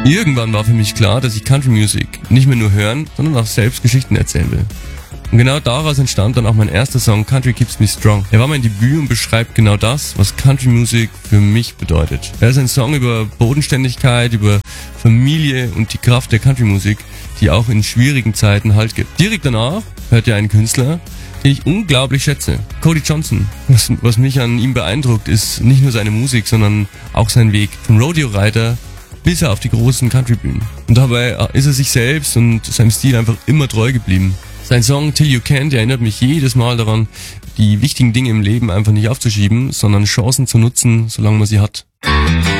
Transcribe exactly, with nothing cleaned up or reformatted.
Irgendwann war für mich klar, dass ich Country Music nicht mehr nur hören, sondern auch selbst Geschichten erzählen will. Und genau daraus entstand dann auch mein erster Song Country Keeps Me Strong. Er war mein Debüt und beschreibt genau das, was Country Music für mich bedeutet. Er ist ein Song über Bodenständigkeit, über Familie und die Kraft der Country Musik, die auch in schwierigen Zeiten Halt gibt. Direkt danach hört ihr einen Künstler, den ich unglaublich schätze. Cody Johnson. Was, was mich an ihm beeindruckt, ist nicht nur seine Musik, sondern auch sein Weg. Vom Rodeo-Reiter bis er auf die großen Country-Bühnen. Und dabei ist er sich selbst und seinem Stil einfach immer treu geblieben. Sein Song Till You Can't erinnert mich jedes Mal daran, die wichtigen Dinge im Leben einfach nicht aufzuschieben, sondern Chancen zu nutzen, solange man sie hat.